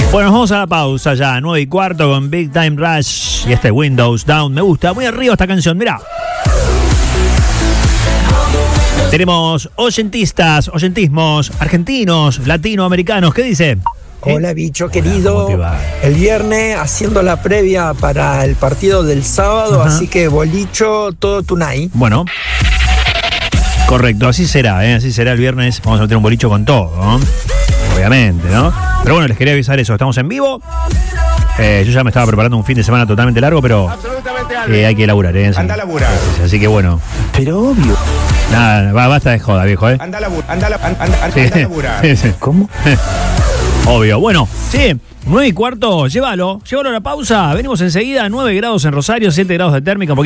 Bueno, nos vamos a la pausa ya, 9:15 con Big Time Rush y este Windows Down. Me gusta, muy arriba esta canción, mirá. Tenemos oyentismos, argentinos, latinoamericanos. ¿Qué dice? Hola, bicho querido. El viernes haciendo la previa para el partido del sábado, así que bolicho todo tonight. Bueno, correcto, así será el viernes. Vamos a meter un bolicho con todo, ¿no? Obviamente, ¿no? Pero bueno, les quería avisar eso, estamos en vivo. Yo ya me estaba preparando un fin de semana totalmente largo, pero hay que laburar, Anda a laburar. Así que bueno. Pero obvio. Nada, basta de joda, viejo, Anda a laburar. Sí. ¿Cómo? Obvio. Bueno, sí, 9:15, llévalo a la pausa. Venimos enseguida, 9 grados en Rosario, 7 grados de térmica, un poquito